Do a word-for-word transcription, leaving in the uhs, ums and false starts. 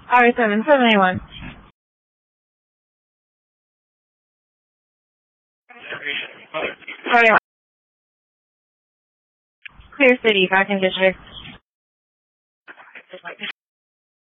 R seven seventy-one. Sorry. Clear City, Parking District.